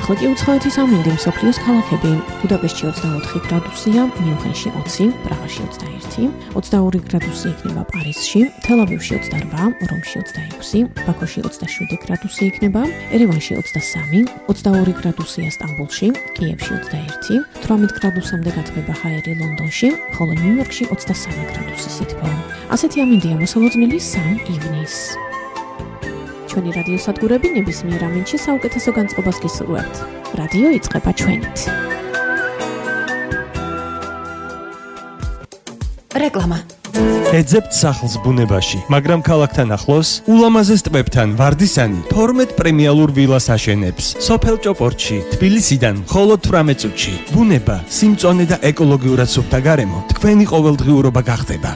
ახლა კი უცხოეთის ამინდი მსოფლიოს ქალაქები. ბუდაპეშტში 24 გრადუსია, მიუნხენში 20, პრაღაში 21, 22 გრადუსი იქნება პარიზში, თელ-ავივში 28, რომში 26, ბაქოში 27 გრადუსი იქნება, ერევანში 23, 22 გრადუსია სტამბოლში, კიევში 21, 18 გრადუსამდე გათბება ჰაერი ლონდონში, ხოლო ნიუ-იორკში 23 გრადუსი სითბო. ასეთი ამინდია მოსალოდნელი 3 ივნის. ჩვენი რადიო სადგურები ნებისმიერ ამინდში საუკეთესო განწყობას გისურვებთ. რადიო იწყება ჩვენით. რეკლამა. ეძებთ სახლს ბუნებაში, მაგრამ ქალაქთან ახლოს ულამაზეს ტბებთან ვარდისანი 12 პრემიალურ ვილას აშენებს. სოფელ ჭოპორტში, თბილისიდან მხოლოდ 18 წუთში. ბუნება, სიმწვანე და ეკოლოგიურად სუფთა გარემო თქვენი ყოველდღიურობა გახდება.